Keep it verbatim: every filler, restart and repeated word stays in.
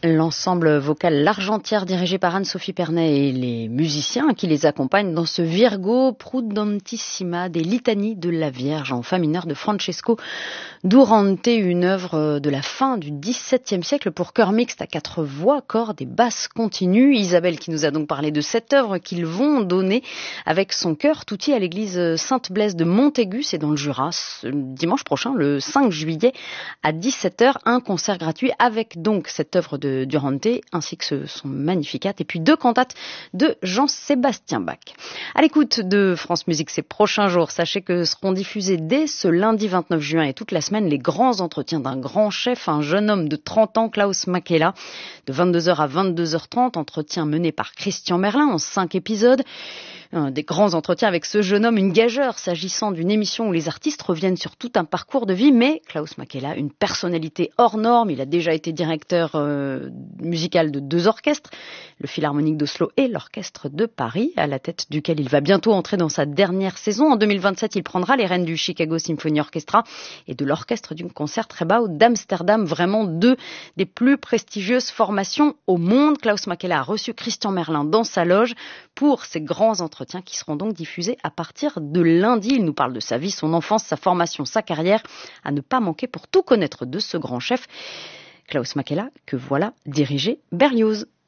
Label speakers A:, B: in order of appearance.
A: L'ensemble vocal L'Argentière dirigé par Anne-Sophie Pernet et les musiciens qui les accompagnent dans ce Virgo Prudentissima des litanies de la Vierge en fa mineur de Francesco Durante, une œuvre de la fin du dix-septième siècle pour chœur mixte à quatre voix, cordes et basses continues. Isabelle qui nous a donc parlé de cette œuvre qu'ils vont donner avec son chœur tutti à l'église Sainte-Blaise de Montaigu, c'est dans le Jura, dimanche prochain, le cinq juillet à dix-sept heures, un concert gratuit avec donc cette œuvre de Durante, ainsi que son Magnificat, et puis deux cantates de Jean-Sébastien Bach. À l'écoute de France Musique ces prochains jours, sachez que seront diffusés dès ce lundi vingt-neuf juin et toute la semaine les grands entretiens d'un grand chef, un jeune homme de trente ans, Klaus Makela, de vingt-deux heures à vingt-deux heures trente, entretien mené par Christian Merlin en cinq épisodes. Un des grands entretiens avec ce jeune homme, une gageure s'agissant d'une émission où les artistes reviennent sur tout un parcours de vie, mais Klaus Makela, une personnalité hors norme, il a déjà été directeur euh, musical de deux orchestres, le Philharmonique d'Oslo et l'Orchestre de Paris, à la tête duquel il va bientôt entrer dans sa dernière saison. En deux mille vingt-sept, il prendra les rênes du Chicago Symphony Orchestra et de l'Orchestre du Concertgebouw d'Amsterdam, vraiment deux des plus prestigieuses formations au monde. Klaus Makela a reçu Christian Merlin dans sa loge pour ces grands entretiens qui seront donc diffusés à partir de lundi. Il nous parle de sa vie, son enfance, sa formation, sa carrière, à ne pas manquer pour tout connaître de ce grand chef, Klaus Makela, que voilà diriger Berlioz.